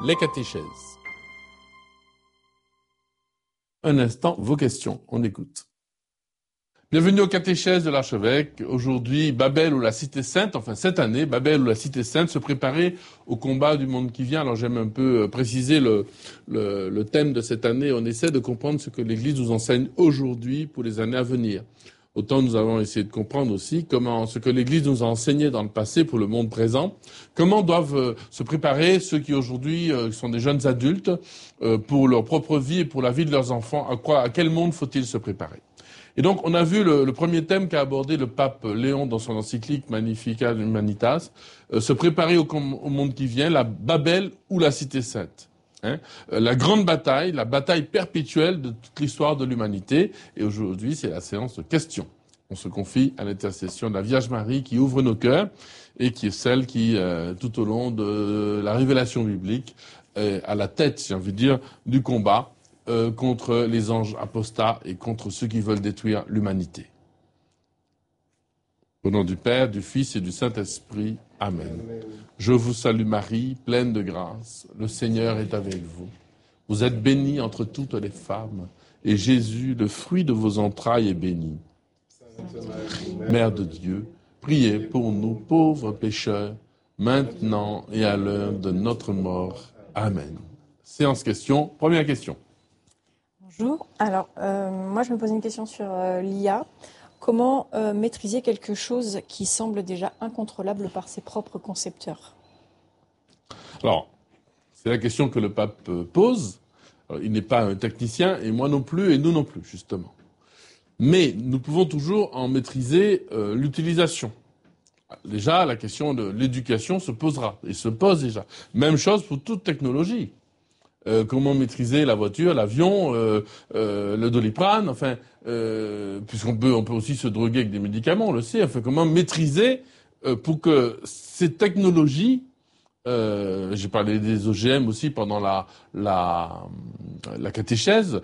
les catéchèses. Un instant, vos questions, on écoute. Bienvenue aux catéchèses de l'archevêque. Aujourd'hui, Babel ou la Cité Sainte, enfin cette année, Babel ou la Cité Sainte, se préparer au combat du monde qui vient. Alors j'aime un peu préciser le thème de cette année. On essaie de comprendre ce que l'Église nous enseigne aujourd'hui pour les années à venir. Autant nous avons essayé de comprendre aussi ce que l'Église nous a enseigné dans le passé pour le monde présent, comment doivent se préparer ceux qui aujourd'hui sont des jeunes adultes pour leur propre vie et pour la vie de leurs enfants, à quel monde faut-il se préparer. Et donc on a vu le premier thème qu'a abordé le pape Léon dans son encyclique Magnificat Humanitas, se préparer au monde qui vient, la Babel ou la Cité Sainte. La grande bataille, la bataille perpétuelle de toute l'histoire de l'humanité. Et aujourd'hui, c'est la séance de questions. On se confie à l'intercession de la Vierge Marie qui ouvre nos cœurs et qui est celle qui, tout au long de la révélation biblique, est à la tête, j'ai envie de dire, du combat contre les anges apostats et contre ceux qui veulent détruire l'humanité. Au nom du Père, du Fils et du Saint-Esprit. Amen. Je vous salue Marie, pleine de grâce. Le Seigneur est avec vous. Vous êtes bénie entre toutes les femmes, et Jésus, le fruit de vos entrailles, est béni. Mère de Dieu, priez pour nous pauvres pécheurs, maintenant et à l'heure de notre mort. Amen. Séance question. Première question. Bonjour. Alors, moi, je me pose une question sur l'IA. Comment maîtriser quelque chose qui semble déjà incontrôlable par ses propres concepteurs ? Alors, c'est la question que le pape pose. Alors, il n'est pas un technicien, et moi non plus, et nous non plus, justement. Mais nous pouvons toujours en maîtriser l'utilisation. Déjà, la question de l'éducation se posera, et se pose déjà. Même chose pour toute technologie. Comment maîtriser la voiture, l'avion, le Doliprane, enfin, puisqu'on peut aussi se droguer avec des médicaments, on le sait. Enfin, comment maîtriser pour que ces technologies, j'ai parlé des OGM aussi pendant la catéchèse,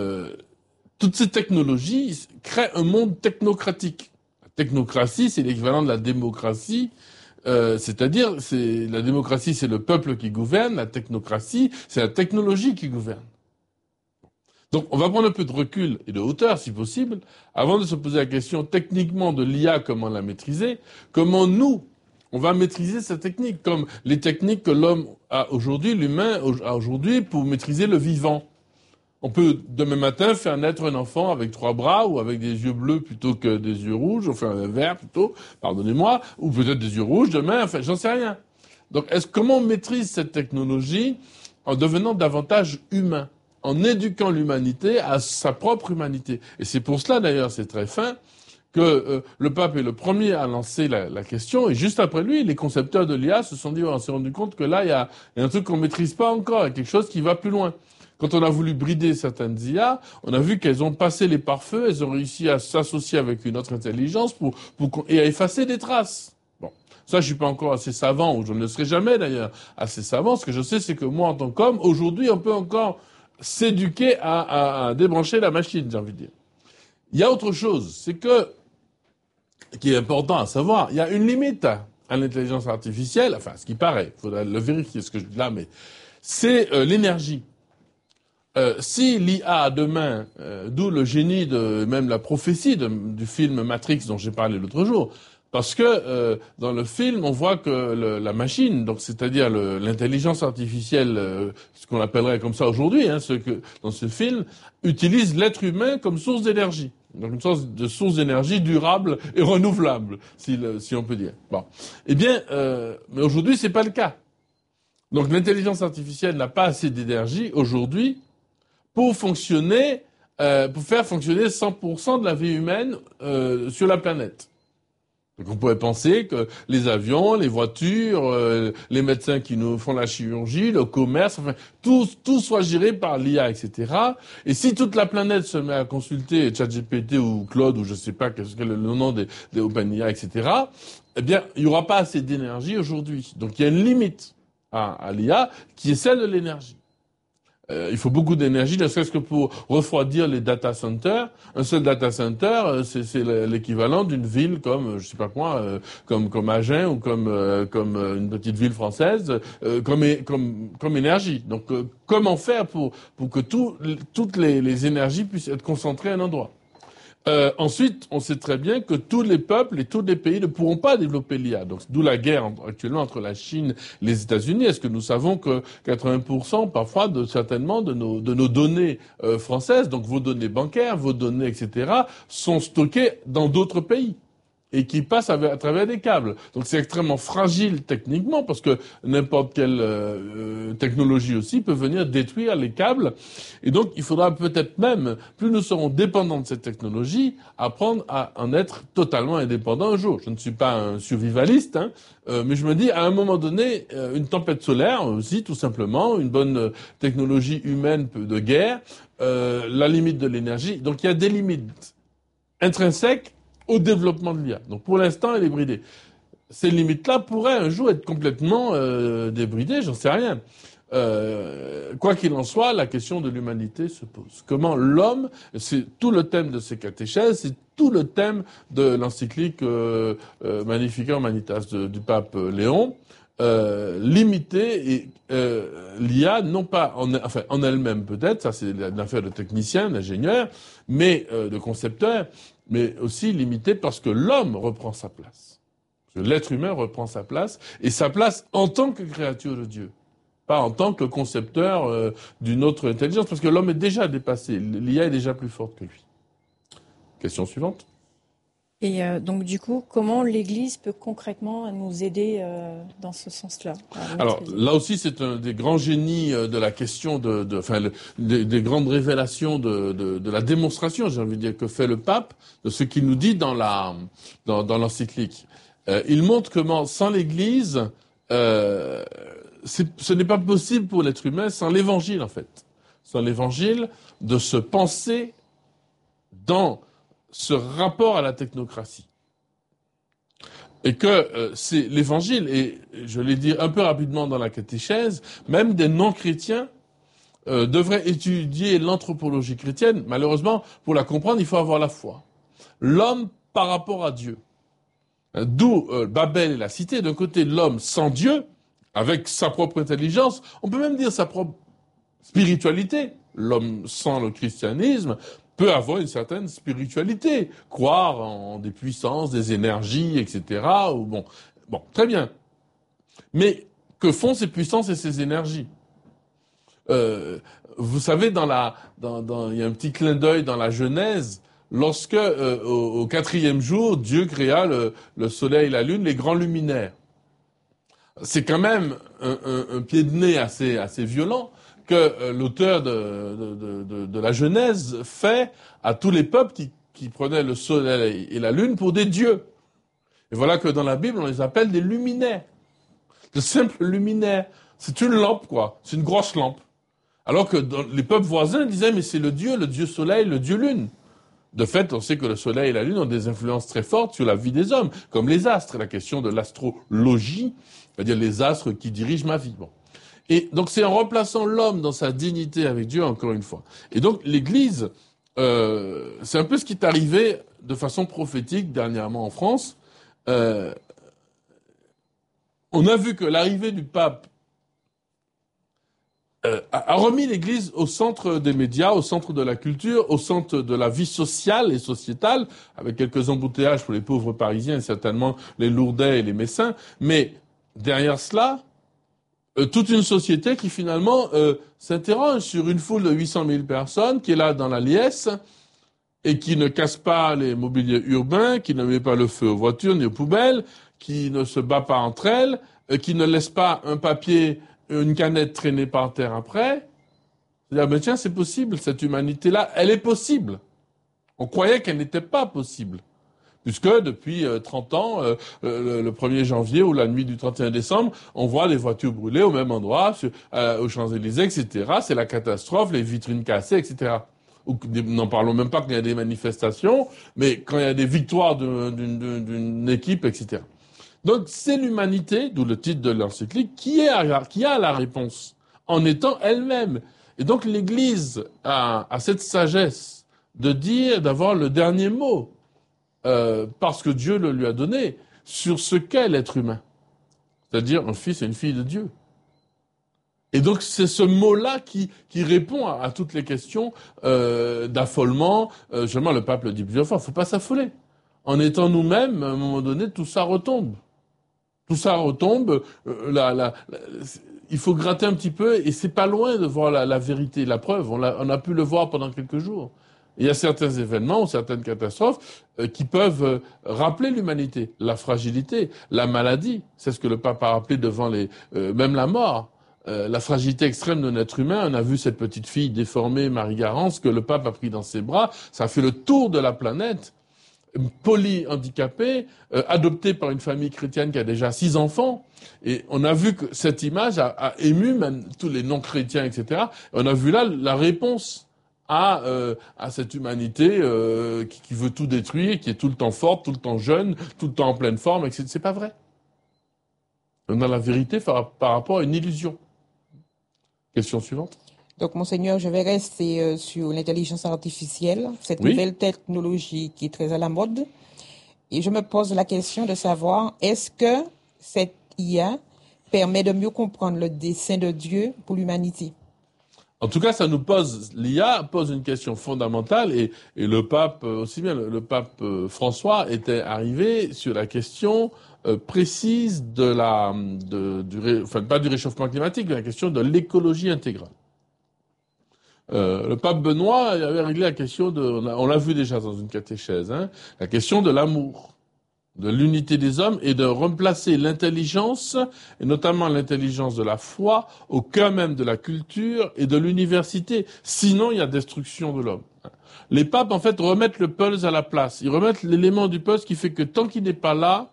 toutes ces technologies créent un monde technocratique. La technocratie, c'est l'équivalent de la démocratie. C'est-à-dire, la démocratie, c'est le peuple qui gouverne, la technocratie, c'est la technologie qui gouverne. Donc, on va prendre un peu de recul et de hauteur, si possible, avant de se poser la question techniquement de l'IA, comment la maîtriser, comment nous, on va maîtriser cette technique, comme les techniques que l'homme a aujourd'hui, l'humain a aujourd'hui, pour maîtriser le vivant. On peut, demain matin, faire naître un enfant avec 3 bras ou avec des yeux bleus plutôt que des yeux rouges, enfin un vert plutôt, pardonnez-moi, ou peut-être des yeux rouges demain, enfin j'en sais rien. Donc comment on maîtrise cette technologie en devenant davantage humain, en éduquant l'humanité à sa propre humanité. Et c'est pour cela d'ailleurs, c'est très fin, que le pape est le premier à lancer la question, et juste après lui, les concepteurs de l'IA se sont dit, on s'est rendu compte que là, il y a un truc qu'on maîtrise pas encore, il y a quelque chose qui va plus loin. Quand on a voulu brider certaines IA, on a vu qu'elles ont passé les pare-feux, elles ont réussi à s'associer avec une autre intelligence et à effacer des traces. Bon, ça, je suis pas encore assez savant, ou je ne serai jamais d'ailleurs assez savant. Ce que je sais, c'est que moi, en tant qu'homme, aujourd'hui, on peut encore s'éduquer à débrancher la machine, j'ai envie de dire. Il y a autre chose, qui est important à savoir, il y a une limite à l'intelligence artificielle, enfin, ce qui paraît, il faudra le vérifier, ce que je dis là, mais c'est l'énergie. Si l'IA demain, d'où le génie de même la prophétie du film Matrix dont j'ai parlé l'autre jour, parce que dans le film on voit que la machine, donc c'est-à-dire l'intelligence artificielle, ce qu'on appellerait comme ça aujourd'hui, dans ce film, utilise l'être humain comme source d'énergie, donc une sorte de source d'énergie durable et renouvelable, si on peut dire. Bon, eh bien, mais aujourd'hui c'est pas le cas. Donc l'intelligence artificielle n'a pas assez d'énergie aujourd'hui pour faire fonctionner 100% de la vie humaine sur la planète. Donc on pourrait penser que les avions, les voitures, les médecins qui nous font la chirurgie, le commerce, enfin tout soit géré par l'IA, etc. Et si toute la planète se met à consulter ChatGPT ou Claude ou je sais pas quel est le nom des OpenIA, etc. Eh bien, il y aura pas assez d'énergie aujourd'hui. Donc il y a une limite à l'IA qui est celle de l'énergie. Il faut beaucoup d'énergie, ne serait-ce que pour refroidir les data centers. Un seul data center, c'est l'équivalent d'une ville comme, je sais pas quoi, comme Agen ou comme une petite ville française, comme énergie. Donc, comment faire pour que toutes les énergies puissent être concentrées à un endroit? Ensuite, on sait très bien que tous les peuples et tous les pays ne pourront pas développer l'IA. Donc, d'où la guerre actuellement entre la Chine et les États-Unis. Est-ce que nous savons que 80% parfois certainement de nos données françaises, donc vos données bancaires, vos données, etc., sont stockées dans d'autres pays et qui passent à travers des câbles. Donc c'est extrêmement fragile techniquement parce que n'importe quelle technologie aussi peut venir détruire les câbles. Et donc il faudra peut-être même, plus nous serons dépendants de cette technologie, apprendre à en être totalement indépendants un jour. Je ne suis pas un survivaliste, mais je me dis à un moment donné, une tempête solaire aussi, tout simplement, une bonne technologie humaine de guerre, la limite de l'énergie. Donc il y a des limites intrinsèques au développement de l'IA. Donc pour l'instant, elle est bridée. Ces limites-là pourraient un jour être complètement débridées, j'en sais rien. Quoi qu'il en soit, la question de l'humanité se pose. Comment l'homme, c'est tout le thème de ces catéchèses, c'est tout le thème de l'encyclique Magnificat Humanitas du pape Léon, limiter l'IA, non pas en elle-même peut-être, ça c'est une affaire de technicien, d'ingénieur, mais de concepteur, mais aussi limité parce que l'homme reprend sa place. Parce que l'être humain reprend sa place, et sa place en tant que créature de Dieu. Pas en tant que concepteur d'une autre intelligence, parce que l'homme est déjà dépassé, l'IA est déjà plus forte que lui. Question suivante. Et donc du coup, comment l'Église peut concrètement nous aider dans ce sens-là? Alors là aussi, c'est un des grands génies de la question des grandes révélations de la démonstration, j'ai envie de dire, que fait le pape de ce qu'il nous dit dans l'encyclique. Il montre comment, sans l'Église, ce n'est pas possible pour l'être humain sans l'Évangile en fait, sans l'Évangile de se penser dans ce rapport à la technocratie. Et que c'est l'Évangile, et je l'ai dit un peu rapidement dans la catéchèse, même des non-chrétiens devraient étudier l'anthropologie chrétienne. Malheureusement, pour la comprendre, il faut avoir la foi. L'homme par rapport à Dieu. D'où Babel et la cité. D'un côté, l'homme sans Dieu, avec sa propre intelligence, on peut même dire sa propre spiritualité. L'homme sans le christianisme peut avoir une certaine spiritualité, croire en des puissances, des énergies, etc. Ou bon, très bien. Mais que font ces puissances et ces énergies? Vous savez, il y a un petit clin d'œil dans la Genèse, lorsque au 4e jour, Dieu créa le soleil, la lune, les grands luminaires. C'est quand même un pied de nez assez violent que l'auteur de la Genèse fait à tous les peuples qui prenaient le soleil et la lune pour des dieux. Et voilà que dans la Bible, on les appelle des luminaires. De simples luminaires. C'est une lampe, quoi. C'est une grosse lampe. Alors que les peuples voisins disaient, mais c'est le dieu soleil, le dieu lune. De fait, on sait que le soleil et la lune ont des influences très fortes sur la vie des hommes, comme les astres, la question de l'astrologie, c'est-à-dire les astres qui dirigent ma vie. Bon. Et donc c'est en remplaçant l'homme dans sa dignité avec Dieu, encore une fois. Et donc l'Église, c'est un peu ce qui est arrivé de façon prophétique dernièrement en France. On a vu que l'arrivée du pape a remis l'Église au centre des médias, au centre de la culture, au centre de la vie sociale et sociétale, avec quelques embouteillages pour les pauvres Parisiens, certainement les Lourdais et les Messins, mais derrière cela, toute une société qui finalement s'interroge sur une foule de 800 000 personnes qui est là dans la liesse et qui ne casse pas les mobiliers urbains, qui ne met pas le feu aux voitures ni aux poubelles, qui ne se bat pas entre elles, qui ne laisse pas un papier, une canette traîner par terre après. C'est-à-dire, ben tiens, c'est possible, cette humanité-là, elle est possible. On croyait qu'elle n'était pas possible. Puisque depuis 30 ans, le 1er janvier ou la nuit du 31 décembre, on voit les voitures brûlées au même endroit, aux Champs-Élysées, etc. C'est la catastrophe, les vitrines cassées, etc. N'en parlons même pas quand il y a des manifestations, mais quand il y a des victoires d'une équipe, etc. Donc c'est l'humanité, d'où le titre de l'encyclique, qui a la réponse, en étant elle-même. Et donc l'Église a cette sagesse de dire, d'avoir le dernier mot, parce que Dieu le lui a donné, sur ce qu'est l'être humain. C'est-à-dire un fils et une fille de Dieu. Et donc c'est ce mot-là qui répond à toutes les questions d'affolement. Justement, le pape le dit plusieurs fois, il ne faut pas s'affoler. En étant nous-mêmes, à un moment donné, tout ça retombe. Tout ça retombe. Il faut gratter un petit peu, et c'est pas loin de voir la vérité, la preuve. On a pu le voir pendant quelques jours. Il y a certains événements ou certaines catastrophes qui peuvent rappeler l'humanité, la fragilité, la maladie. C'est ce que le pape a rappelé devant même la mort. La fragilité extrême de notre humain. On a vu cette petite fille déformée, Marie Garance, que le pape a pris dans ses bras. Ça a fait le tour de la planète. Polyhandicapée, adoptée par une famille chrétienne qui a déjà 6 enfants. Et on a vu que cette image a ému même tous les non-chrétiens, etc. Et on a vu là la réponse à cette humanité qui veut tout détruire, qui est tout le temps forte, tout le temps jeune, tout le temps en pleine forme, etc. C'est pas vrai. On a la vérité par rapport à une illusion. Question suivante. Donc, Monseigneur, je vais rester sur l'intelligence artificielle, cette nouvelle technologie qui est très à la mode. Et je me pose la question de savoir, est-ce que cette IA permet de mieux comprendre le dessein de Dieu pour l'humanité? En tout cas, l'IA pose une question fondamentale, et le pape, aussi bien le pape François, était arrivé sur la question précise pas du réchauffement climatique, mais la question de l'écologie intégrale. Le pape Benoît avait réglé la question on l'a vu déjà dans une catéchèse, la question de l'amour, de l'unité des hommes, et de remplacer l'intelligence, et notamment l'intelligence de la foi, au cœur même de la culture et de l'université. Sinon, il y a destruction de l'homme. Les papes, en fait, remettent le puzzle à la place. Ils remettent l'élément du puzzle qui fait que tant qu'il n'est pas là,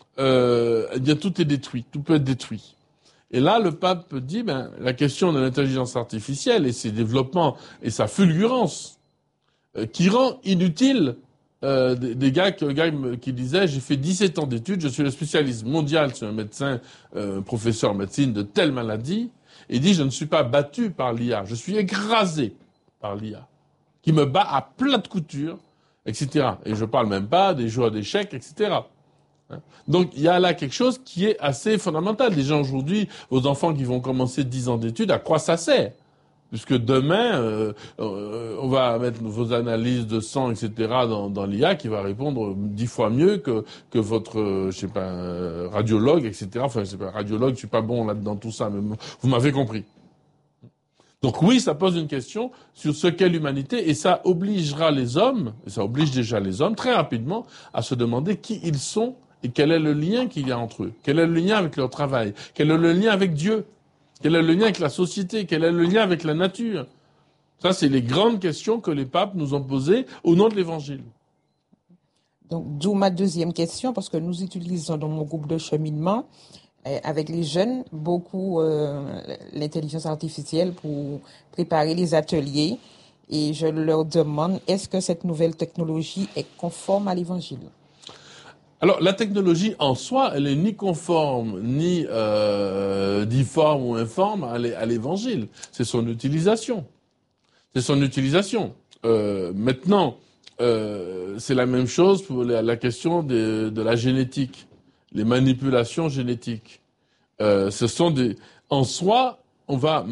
eh bien, tout est détruit. Tout peut être détruit. Et là, le pape dit, la question de l'intelligence artificielle et ses développements et sa fulgurance, qui rend inutile des gars qui disaient, j'ai fait 17 ans d'études, je suis le spécialiste mondial sur un médecin, professeur en médecine de telle maladie, et dit, je ne suis pas battu par l'IA, je suis écrasé par l'IA, qui me bat à plat de couture, etc. Et je parle même pas des joueurs d'échecs, etc. Donc il y a là quelque chose qui est assez fondamental. Déjà aujourd'hui, vos enfants qui vont commencer 10 ans d'études, à quoi ça sert? Puisque demain, on va mettre vos analyses de sang, etc. dans l'IA, qui va répondre 10 fois mieux que votre, radiologue, etc. Enfin, c'est pas radiologue, je suis pas bon là-dedans tout ça, mais vous m'avez compris. Donc oui, ça pose une question sur ce qu'est l'humanité, et ça obligera les hommes, et ça oblige déjà les hommes très rapidement à se demander qui ils sont et quel est le lien qu'il y a entre eux, quel est le lien avec leur travail, quel est le lien avec Dieu, quel est le lien avec la société, quel est le lien avec la nature. Ça, c'est les grandes questions que les papes nous ont posées au nom de l'Évangile. Donc, d'où ma deuxième question, parce que nous utilisons dans mon groupe de cheminement, avec les jeunes, beaucoup l'intelligence artificielle pour préparer les ateliers. Et je leur demande, est-ce que cette nouvelle technologie est conforme à l'Évangile? Alors, la technologie en soi, elle est ni conforme, ni difforme ou informe à l'Évangile. C'est son utilisation. C'est son utilisation. Maintenant, c'est la même chose pour la question de la génétique, les manipulations génétiques. Ce sont en soi, on va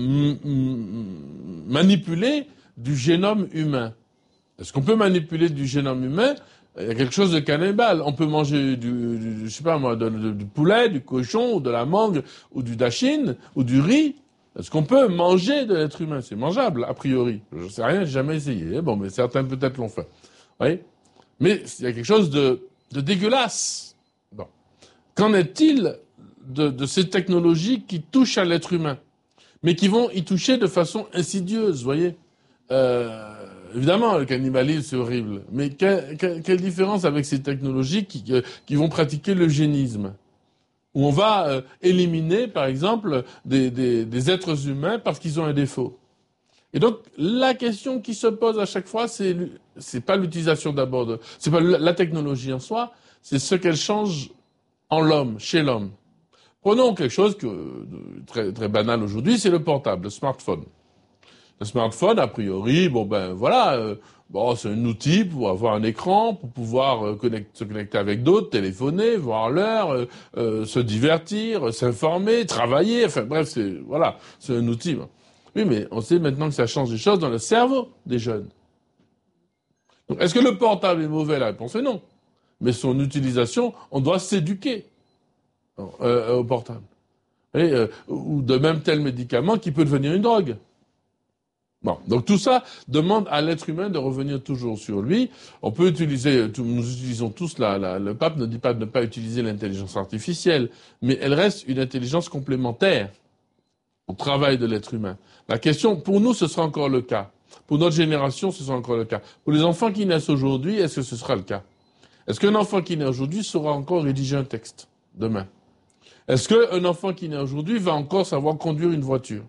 manipuler du génome humain. Est-ce qu'on peut manipuler du génome humain? Il y a quelque chose de cannibale. On peut manger du poulet, du cochon, ou de la mangue, ou du dachine, ou du riz. Est-ce qu'on peut manger de l'être humain? C'est mangeable, a priori. Je ne sais rien, j'ai jamais essayé. Bon, mais certains peut-être l'ont fait. Oui. Mais il y a quelque chose de dégueulasse. Bon. Qu'en est-il de ces technologies qui touchent à l'être humain, mais qui vont y toucher de façon insidieuse, vous voyez? Évidemment, le cannibalisme, c'est horrible. Mais quelle différence avec ces technologies qui vont pratiquer l'eugénisme, où on va éliminer, par exemple, des êtres humains parce qu'ils ont un défaut. Et donc, la question qui se pose à chaque fois, c'est pas l'utilisation d'abord c'est pas la technologie en soi, c'est ce qu'elle change en l'homme, chez l'homme. Prenons quelque chose très, très banal aujourd'hui, c'est le portable, le smartphone. Un smartphone, a priori, bon ben voilà, c'est un outil pour avoir un écran, pour pouvoir se connecter avec d'autres, téléphoner, voir l'heure, se divertir, s'informer, travailler, enfin bref, c'est un outil. Oui, mais on sait maintenant que ça change des choses dans le cerveau des jeunes. Donc, est-ce que le portable est mauvais? La réponse est non. Mais son utilisation, on doit s'éduquer au portable. Ou de même tel médicament qui peut devenir une drogue. Bon, donc tout ça demande à l'être humain de revenir toujours sur lui. On peut utiliser, nous utilisons tous le pape ne dit pas de ne pas utiliser l'intelligence artificielle, mais elle reste une intelligence complémentaire au travail de l'être humain. La question, pour nous, ce sera encore le cas. Pour notre génération, ce sera encore le cas. Pour les enfants qui naissent aujourd'hui, est-ce que ce sera le cas? Est-ce qu'un enfant qui naît aujourd'hui saura encore rédiger un texte demain? Est-ce qu'un enfant qui naît aujourd'hui va encore savoir conduire une voiture?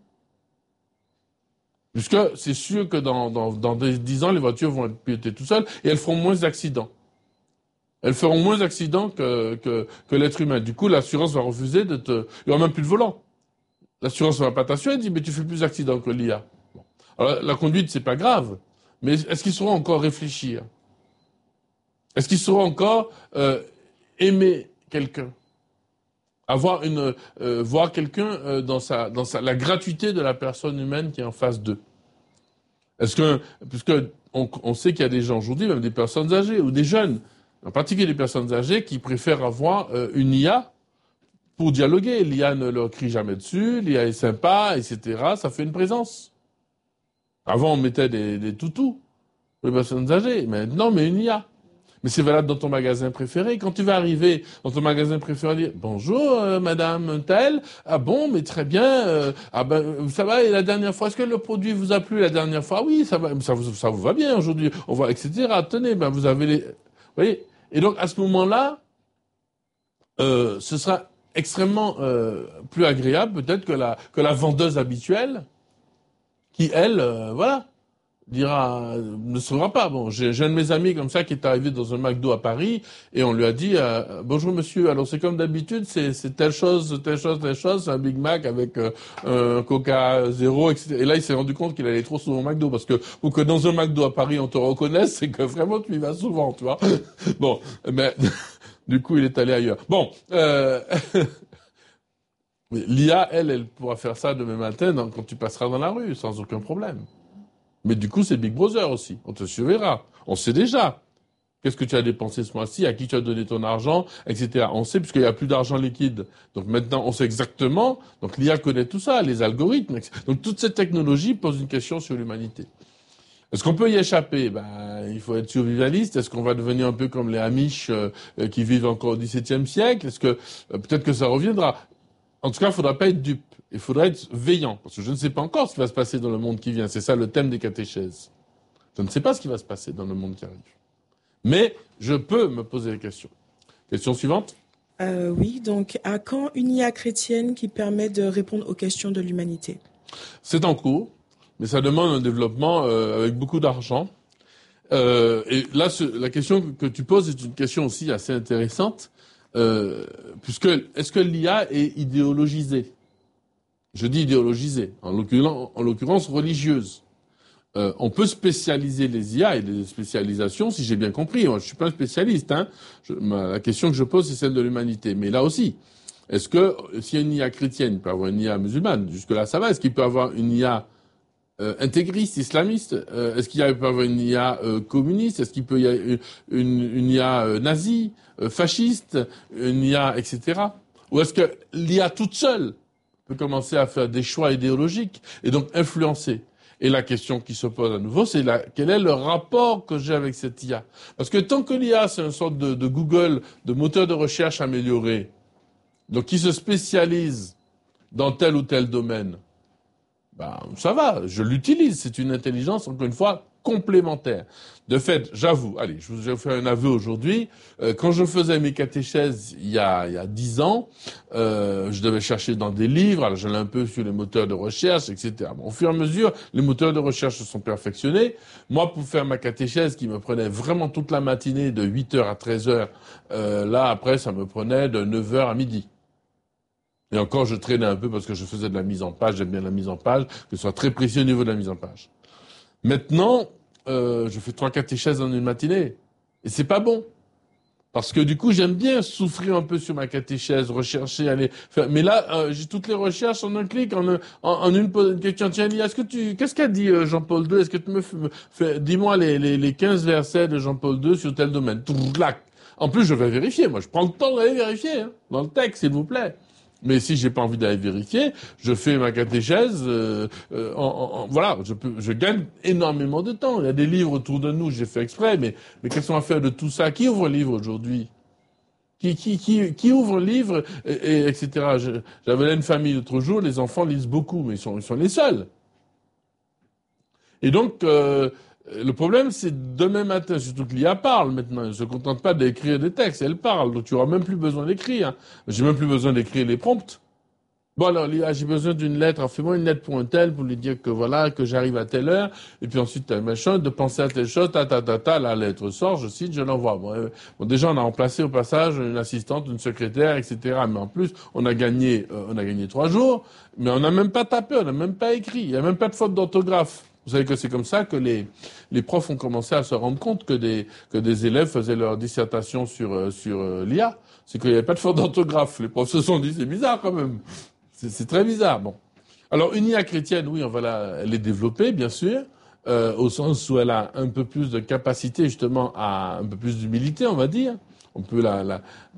Puisque c'est sûr que dans 10 ans, les voitures vont être pilotées tout seules et elles feront moins d'accidents. Elles feront moins d'accidents que l'être humain. Du coup, l'assurance va refuser il n'y aura même plus de volant. L'assurance ne va pas t'assurer, elle dit, mais tu fais plus d'accidents que l'IA. Bon. Alors, la conduite, c'est pas grave. Mais est-ce qu'ils sauront encore réfléchir? Est-ce qu'ils sauront encore aimer quelqu'un? Voir quelqu'un dans la gratuité de la personne humaine qui est en face d'eux. Puisque on sait qu'il y a des gens aujourd'hui, même des personnes âgées ou des jeunes, en particulier des personnes âgées, qui préfèrent avoir une IA pour dialoguer. L'IA ne leur crie jamais dessus, l'IA est sympa, etc. Ça fait une présence. Avant, on mettait des toutous pour les personnes âgées. Maintenant, mais une IA. Mais c'est valable dans ton magasin préféré. Quand tu vas arriver dans ton magasin préféré, dire bonjour madame telle. Ah bon, mais très bien. Ça va, et la dernière fois, est-ce que le produit vous a plu la dernière fois? Oui, ça va, ça vous va bien aujourd'hui. On voit, etc. Tenez, vous avez les... Vous voyez? Et donc, à ce moment-là, ce sera extrêmement plus agréable peut-être que la vendeuse habituelle qui, elle, ne saura pas. Bon, j'ai un de mes amis comme ça qui est arrivé dans un McDo à Paris et on lui a dit bonjour monsieur, alors c'est comme d'habitude, c'est telle chose, c'est un Big Mac avec un Coca zéro, etc. Et là il s'est rendu compte qu'il allait trop souvent au McDo parce que pour que dans un McDo à Paris on te reconnaisse, c'est que vraiment tu y vas souvent, tu vois. Bon, mais du coup il est allé ailleurs. Bon, l'IA, elle pourra faire ça demain matin quand tu passeras dans la rue sans aucun problème. Mais du coup, c'est Big Brother aussi. On te surveillera. On sait déjà. Qu'est-ce que tu as dépensé ce mois-ci, à qui tu as donné ton argent, etc. On sait puisqu'il n'y a plus d'argent liquide. Donc maintenant, on sait exactement. Donc l'IA connaît tout ça, les algorithmes. Etc. Donc toute cette technologie pose une question sur l'humanité. Est-ce qu'on peut y échapper? Il faut être survivaliste. Est-ce qu'on va devenir un peu comme les Amish qui vivent encore au XVIIe siècle? Est-ce que peut-être que ça reviendra? En tout cas, il ne faudra pas être dupe. Il faudra être veillant, parce que je ne sais pas encore ce qui va se passer dans le monde qui vient. C'est ça le thème des catéchèses. Je ne sais pas ce qui va se passer dans le monde qui arrive. Mais je peux me poser des questions. Question suivante. Oui, donc à quand une IA chrétienne qui permet de répondre aux questions de l'humanité? C'est en cours, mais ça demande un développement avec beaucoup d'argent. Et là, la question que tu poses est une question aussi assez intéressante, puisque est-ce que l'IA est idéologisée? Je dis idéologisée, en l'occurrence religieuse. On peut spécialiser les IA et des spécialisations, si j'ai bien compris. Moi, je suis pas un spécialiste. La question que je pose, c'est celle de l'humanité. Mais là aussi, est-ce que s'il y a une IA chrétienne, il peut y avoir une IA musulmane? Jusque-là, ça va. Est-ce qu'il peut y avoir une IA intégriste, islamiste? Est-ce qu'il peut y avoir une IA communiste? Est-ce qu'il peut y avoir une IA nazie, fasciste, une IA, etc. Ou est-ce que l'IA toute seule peut commencer à faire des choix idéologiques et donc influencer? Et la question qui se pose à nouveau, c'est quel est le rapport que j'ai avec cette IA? Parce que tant que l'IA, c'est une sorte de Google, de moteur de recherche amélioré, donc qui se spécialise dans tel ou tel domaine, ça va, je l'utilise. C'est une intelligence, encore une fois, complémentaire. De fait, j'avoue, allez, je vais vous faire un aveu aujourd'hui. Quand je faisais mes catéchèses il y a 10 ans, je devais chercher dans des livres, alors j'allais un peu sur les moteurs de recherche, etc. Au fur et à mesure, les moteurs de recherche se sont perfectionnés. Moi, pour faire ma catéchèse qui me prenait vraiment toute la matinée de 8h à 13h, là, après, ça me prenait de 9h à midi. Et encore, je traînais un peu parce que je faisais de la mise en page, j'aime bien la mise en page, que ce soit très précis au niveau de la mise en page. Maintenant, je fais 3 catéchèses en une matinée. Et c'est pas bon. Parce que du coup, j'aime bien souffrir un peu sur ma catéchèse, rechercher, aller faire. Mais là, j'ai toutes les recherches en un clic, en une question. Tiens, Lia, qu'est-ce qu'a dit Jean-Paul II? Est-ce que tu dis-moi les 15 versets de Jean-Paul II sur tel domaine. Clac. En plus, je vais vérifier. Moi, je prends le temps d'aller vérifier, hein, dans le texte, s'il vous plaît. Mais si j'ai pas envie d'aller vérifier, je fais ma catéchèse. Voilà, je gagne énormément de temps. Il y a des livres autour de nous, j'ai fait exprès. Mais qu'est-ce qu'on va faire de tout ça? Qui ouvre un livre aujourd'hui? Qui ouvre un livre, etc. J'avais là une famille l'autre jour. Les enfants lisent beaucoup, mais ils sont les seuls. Et donc, le problème, c'est demain matin, surtout que l'IA parle maintenant, elle ne se contente pas d'écrire des textes, elle parle, donc tu n'auras même plus besoin d'écrire. J'ai même plus besoin d'écrire les prompts. Bon alors, l'IA, j'ai besoin d'une lettre, alors fais-moi une lettre pour un tel, pour lui dire que voilà, que j'arrive à telle heure, et puis ensuite, t'as un machin, de penser à telle chose, la lettre sort, je cite, je l'envoie. Bon, déjà, on a remplacé au passage une assistante, une secrétaire, etc. Mais en plus, on a gagné 3 jours, mais on n'a même pas tapé, on n'a même pas écrit, il n'y a même pas de faute d'orthographe. Vous savez que c'est comme ça que les profs ont commencé à se rendre compte que des élèves faisaient leur dissertation sur l'IA. C'est qu'il n'y avait pas de faute d'orthographe. Les profs se sont dit, c'est bizarre quand même. C'est très bizarre. Bon. Alors, une IA chrétienne, oui, elle est développée, bien sûr, au sens où elle a un peu plus de capacité, justement, à un peu plus d'humilité, on va dire. On peut